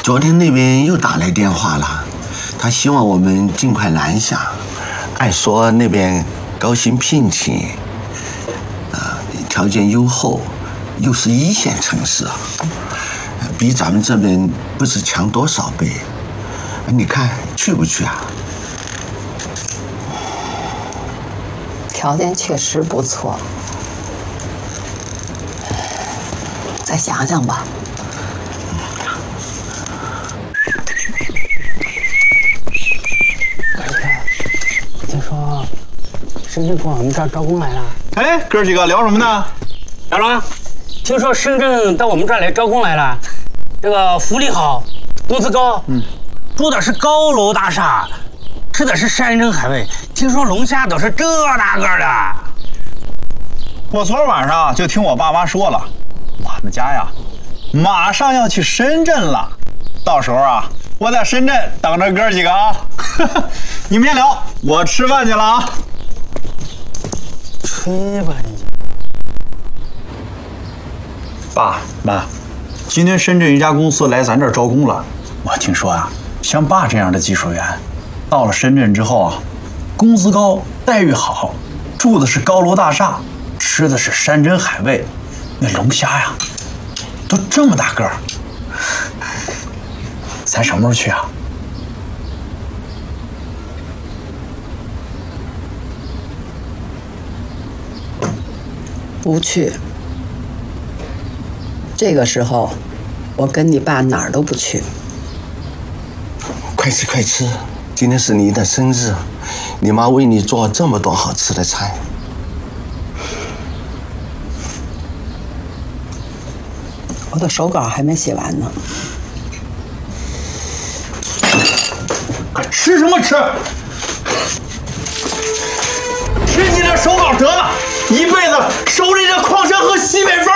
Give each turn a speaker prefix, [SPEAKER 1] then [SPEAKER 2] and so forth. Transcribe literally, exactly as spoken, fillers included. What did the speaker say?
[SPEAKER 1] 昨天那边又打来电话了，他希望我们尽快南下。按说那边高薪聘请，啊，条件优厚，又是一线城市啊，比咱们这边不知强多少倍。你看去不去啊？
[SPEAKER 2] 条件确实不错，再想想吧。
[SPEAKER 3] 听说深圳往我们这儿招工来了。
[SPEAKER 4] 哎，哥几个聊什么呢？
[SPEAKER 3] 小龙，听说深圳到我们这儿来招工来了，这个福利好，工资高，嗯，住的是高楼大厦，吃的是山珍海味，听说龙虾都是这大个的。
[SPEAKER 4] 我昨儿晚上就听我爸妈说了，我们家呀，马上要去深圳了，到时候啊，我在深圳等着哥几个啊。你们先聊，我吃饭去了啊。
[SPEAKER 3] 吹吧你！
[SPEAKER 4] 爸妈，今天深圳一家公司来咱这儿招工了。我听说啊，像爸这样的技术员，到了深圳之后啊，工资高，待遇好，住的是高楼大厦，吃的是山珍海味，那龙虾呀，都这么大个儿。咱什么时候去啊？
[SPEAKER 2] 不去。这个时候，我跟你爸哪儿都不去。
[SPEAKER 1] 快吃快吃，今天是你的生日，你妈为你做这么多好吃的菜。
[SPEAKER 2] 我的手稿还没写完呢。
[SPEAKER 4] 吃什么吃？吃你的手稿得了，一辈子守着这矿山和西北风。